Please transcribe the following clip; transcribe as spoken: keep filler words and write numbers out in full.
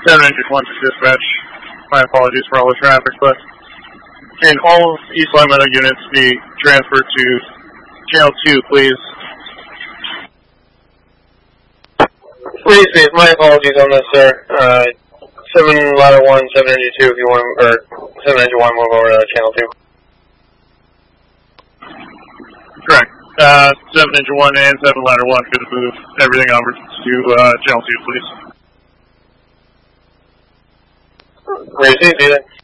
seven Engine one to dispatch. My apologies for all the traffic, but can all East Longmeadow units be transferred to Channel two, please? Please, please, my apologies on this, sir. Uh, seven ladder one, seven Engine two, if you want, or seven Engine one, move over to Channel two. Correct. Uh, seven Engine one and seven ladder one could move everything over to uh, Channel two, please. Receive, see that.